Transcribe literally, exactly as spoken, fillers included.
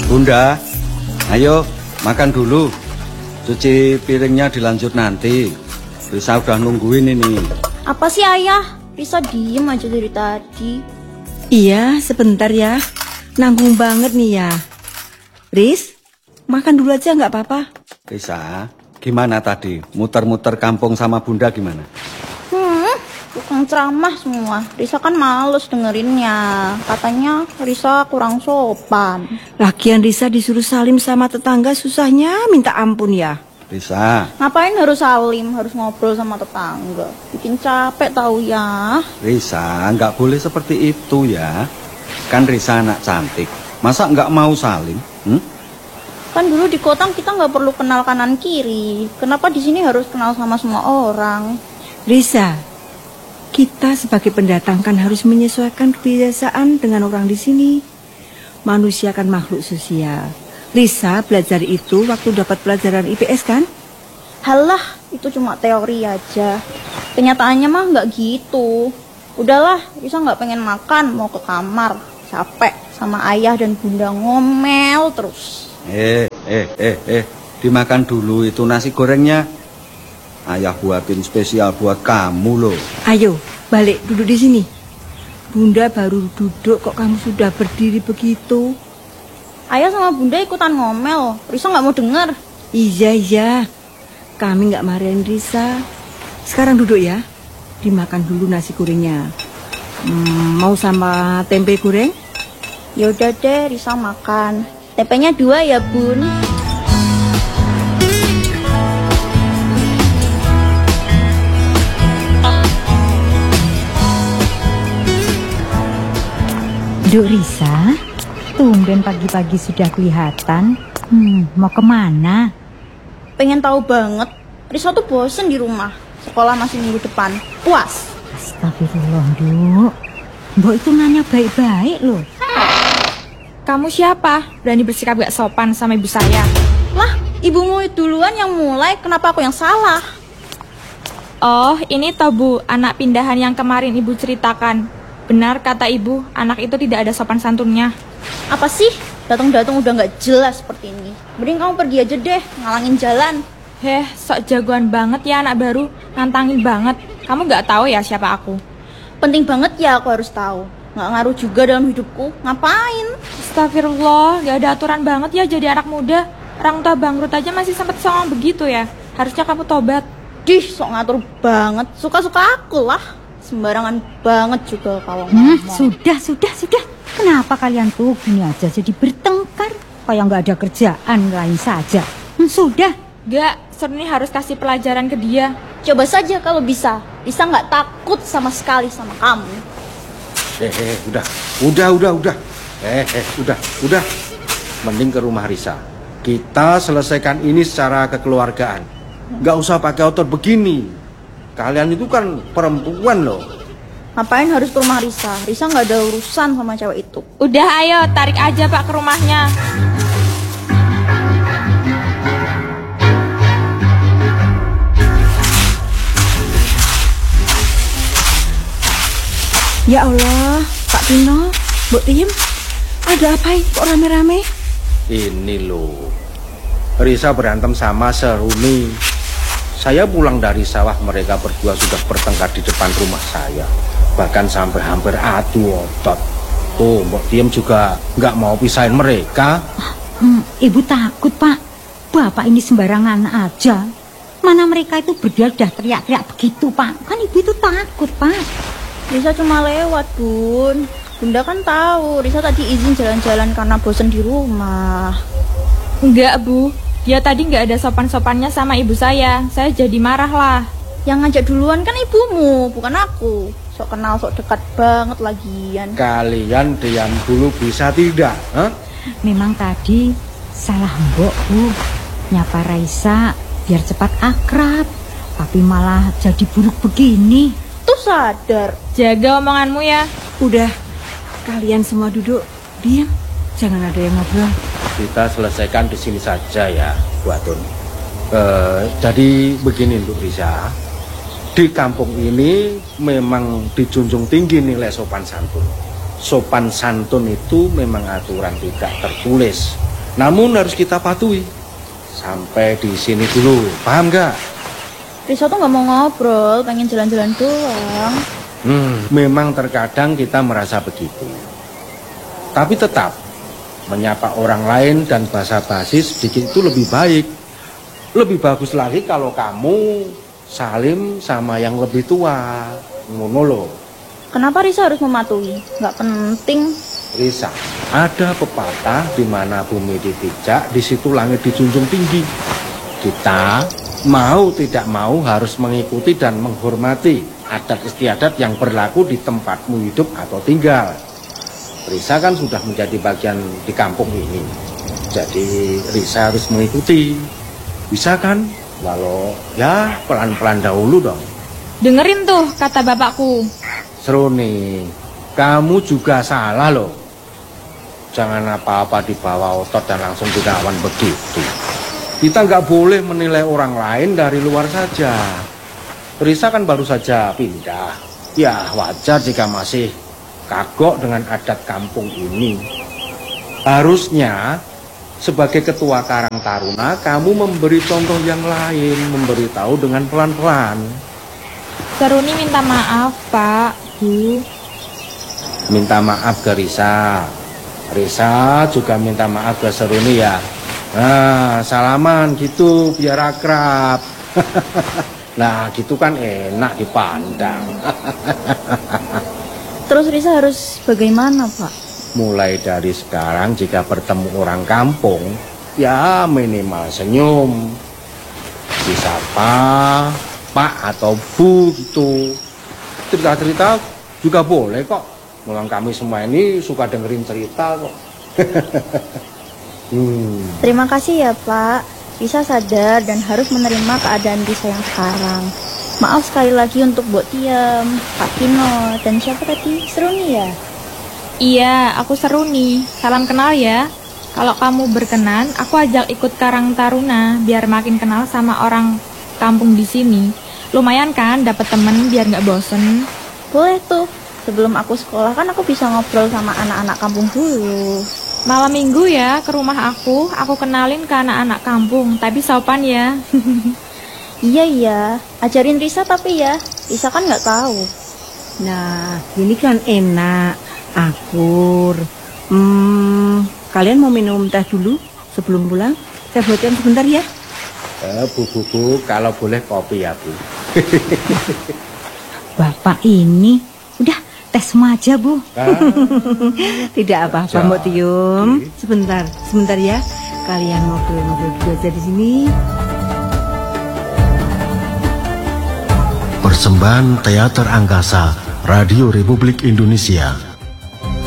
Bunda, ayo makan dulu. Cuci piringnya dilanjut nanti. Risa udah nungguin ini. Apa sih ayah? Risa diem aja dari tadi. Iya, sebentar ya. Nanggung banget nih ya. Riz, makan dulu aja nggak apa-apa. Risa, gimana tadi? Muter-muter kampung sama Bunda gimana? Hmm, tukang ceramah semua. Risa kan males dengerinnya. Katanya Risa kurang sopan. Lagian Risa disuruh salim sama tetangga susahnya minta ampun ya. Risa, Ngapain harus salim, harus ngobrol sama tetangga? Bikin capek tahu ya. Risa, nggak boleh seperti itu ya. Kan Risa anak cantik. Masa nggak mau salim? Hmm? Kan dulu di kota kita nggak perlu kenal kanan kiri. Kenapa di sini harus kenal sama semua orang? Risa, kita sebagai pendatang kan harus menyesuaikan kebiasaan dengan orang di sini. Manusia kan makhluk sosial. Risa belajar itu waktu dapat pelajaran I P S kan? Halah, itu cuma teori aja. Kenyataannya mah nggak gitu. Udahlah, Risa nggak pengen makan, mau ke kamar. Capek sama ayah dan bunda ngomel terus. Eh, eh, eh, eh. Dimakan dulu itu nasi gorengnya. Ayah buatin spesial buat kamu loh. Ayo, balik duduk di sini. Bunda baru duduk kok kamu sudah berdiri begitu. Ayah sama bunda ikutan ngomel. Risa nggak mau denger. Iya, iya. Kami nggak marahin Risa. Sekarang duduk ya. Dimakan dulu nasi gorengnya. Hmm, mau sama tempe goreng? Yaudah deh, Risa makan. Tempenya dua ya, Bun. Duk Risa, tumben pagi-pagi sudah kelihatan. Hmm, mau kemana? Pengen tahu banget. Risa tuh bosen di rumah. Sekolah masih minggu depan. Puas. Astagfirullah, Duk. Mbok itu nanya baik-baik loh. Kamu siapa? Berani bersikap gak sopan sama ibu saya? Lah, ibumu duluan yang mulai. Kenapa aku yang salah? Oh, ini toh Bu, anak pindahan yang kemarin ibu ceritakan. Benar kata ibu, anak itu tidak ada sopan santunnya. Apa sih? Datang-datang udah nggak jelas seperti ini. Mending kamu pergi aja deh, ngalangin jalan. Heh, sok jagoan banget ya anak baru, nantangin banget. Kamu gak tahu ya siapa aku? Penting banget ya aku harus tahu. Nggak ngaruh juga dalam hidupku. Ngapain? Astagfirullah, gak ada aturan banget ya jadi anak muda. Orang tua bangkrut aja masih sempet songong begitu ya. Harusnya kamu tobat. Dih, sok ngatur banget. Suka-suka aku lah. Sembarangan banget juga kalau Hmm, ngomong. sudah, sudah, sudah. Kenapa kalian tuh gini aja jadi bertengkar? Kayak nggak ada kerjaan lain saja. Hmm, sudah. Gak, Serni harus kasih pelajaran ke dia. Coba saja kalau bisa. Bisa nggak takut sama sekali sama kamu. Eh, eh, udah, udah, udah, udah. Eh, eh, udah, udah. Mending ke rumah Risa. Kita selesaikan ini secara kekeluargaan. Nggak usah pakai otot begini. Kalian itu kan perempuan loh. Ngapain harus ke rumah Risa? Risa nggak ada urusan sama cewek itu. Udah ayo, tarik aja Pak ke rumahnya. Ya Allah, Pak Tino, Mbok Tim, ada apa ini kok rame-rame? Ini loh, Risa berantem sama Seruni. Saya pulang dari sawah, mereka berdua sudah bertengkar di depan rumah saya. Bahkan sampai hampir adu otot. Tuh, Mbok Tiem juga nggak mau pisahin mereka. Hmm, ibu takut, Pak. Bapak ini sembarangan aja. Mana mereka itu berdua udah teriak-teriak begitu, Pak. Kan ibu itu takut, Pak. Risa cuma lewat, Bun. Bunda kan tahu, Risa tadi izin jalan-jalan karena bosen di rumah. Enggak Bu, dia tadi gak ada sopan-sopannya sama ibu saya. Saya jadi marah lah. Yang ngajak duluan kan ibumu, bukan aku. Sok kenal, sok dekat banget lagian. Kalian diam dulu bisa tidak? Hah? Memang tadi salah Mbok, Bu. Nyapa Raisa biar cepat akrab. Tapi malah jadi buruk begini. Tuh sadar. Jaga omonganmu ya. Udah, kalian semua duduk, diam. Jangan ada yang ngobrol. Kita selesaikan di sini saja ya, Bu Atun. Uh, jadi begini untuk Risa. Di kampung ini memang dijunjung tinggi nilai sopan santun. Sopan santun itu memang aturan tidak tertulis. Namun harus kita patuhi. Sampai di sini dulu, paham nggak? Risa tuh nggak mau ngobrol, pengen jalan-jalan doang. Hmm, memang terkadang kita merasa begitu. Tapi tetap, menyapa orang lain dan basa-basi sedikit itu lebih baik. Lebih bagus lagi kalau kamu salim sama yang lebih tua. Ngono loh. Kenapa Risa harus mematuhi? Nggak penting. Risa, ada pepatah di mana bumi dipijak, di situ langit dijunjung tinggi. Kita mau tidak mau harus mengikuti dan menghormati adat istiadat yang berlaku di tempatmu hidup atau tinggal. Risa kan sudah menjadi bagian di kampung ini. Jadi Risa harus mengikuti. Bisa kan? Walau ya pelan-pelan dahulu dong. Dengerin tuh kata bapakku. Seruni, kamu juga salah loh. Jangan apa-apa dibawa otot dan langsung dilawan begitu. Kita nggak boleh menilai orang lain dari luar saja. Risa kan baru saja pindah. Ya wajar jika masih kagok dengan adat kampung ini. Harusnya sebagai ketua Karang Taruna, kamu memberi contoh yang lain, memberitahu dengan pelan-pelan. Seruni minta maaf, Pak, Bu. Minta maaf ke Risa. Risa juga minta maaf ke Seruni ya. Nah, salaman gitu biar akrab. Nah, gitu kan enak dipandang. Terus Risa harus bagaimana, Pak? Mulai dari sekarang jika bertemu orang kampung, ya minimal senyum. Disapa Pak atau Bu gitu. Cerita-cerita juga boleh kok. Memang kami semua ini suka dengerin cerita kok. hmm. Terima kasih ya, Pak. Risa sadar dan harus menerima keadaan Risa yang sekarang. Maaf sekali lagi untuk Mbok Tiam, Pak Kino, dan siapa tadi? Seruni ya? Iya, aku Seruni. Salam kenal ya. Kalau kamu berkenan, aku ajak ikut Karang Taruna biar makin kenal sama orang kampung di sini. Lumayan kan dapat temen biar nggak bosen. Boleh tuh. Sebelum aku sekolah kan aku bisa ngobrol sama anak-anak kampung dulu. Malam minggu ya ke rumah aku, aku kenalin ke anak-anak kampung, tapi sopan ya. Iya iya, ajarin Risa tapi ya, Risa kan nggak tahu. Nah, ini kan enak, akur. Hmm, kalian mau minum teh dulu sebelum pulang? Saya buatkan sebentar ya. Eh, bu, bu, bu, kalau boleh kopi ya, Bu. Bapak ini, udah tes semua aja, Bu. Ah. Tidak apa-apa, Mbok Tium. Sebentar, sebentar ya. Kalian ngobrol-ngobrol dulu aja di sini. Persembahan Teater Angkasa Radio Republik Indonesia